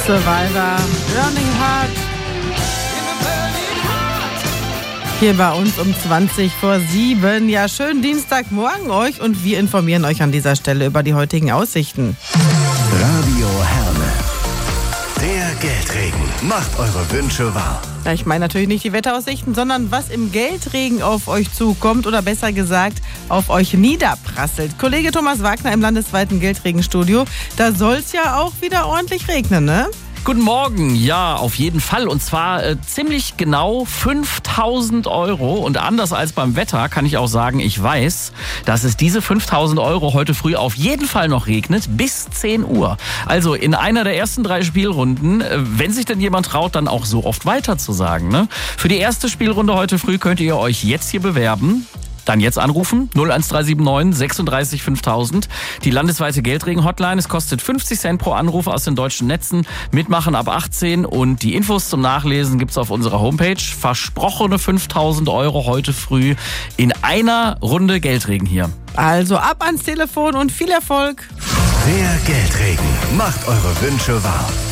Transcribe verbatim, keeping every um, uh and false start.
Survivor, Burning Heart. Hier bei uns um zwanzig vor sieben. Ja, schönen Dienstagmorgen euch und wir informieren euch an dieser Stelle über die heutigen Aussichten. Radio Herne. Der Geldregen macht eure Wünsche wahr. Ja, ich meine natürlich nicht die Wetteraussichten, sondern was im Geldregen auf euch zukommt oder besser gesagt auf euch niederprasselt. Kollege Thomas Wagner im landesweiten Geldregenstudio, da soll es ja auch wieder ordentlich regnen, ne? Guten Morgen, ja, auf jeden Fall. Und zwar äh, ziemlich genau fünftausend Euro. Und anders als beim Wetter kann ich auch sagen, ich weiß, dass es diese fünftausend Euro heute früh auf jeden Fall noch regnet, bis zehn Uhr. Also in einer der ersten drei Spielrunden, äh, wenn sich denn jemand traut, dann auch so oft weiter zu sagen, ne? Für die erste Spielrunde heute früh könnt ihr euch jetzt hier bewerben. Dann jetzt anrufen, null eins drei sieben neun sechsunddreißig fünftausend. Die landesweite Geldregen-Hotline. Es kostet fünfzig Cent pro Anruf aus den deutschen Netzen. Mitmachen ab achtzehn. Und die Infos zum Nachlesen gibt's auf unserer Homepage. Versprochene fünftausend Euro heute früh in einer Runde Geldregen hier. Also ab ans Telefon und viel Erfolg. Der Geldregen macht eure Wünsche wahr.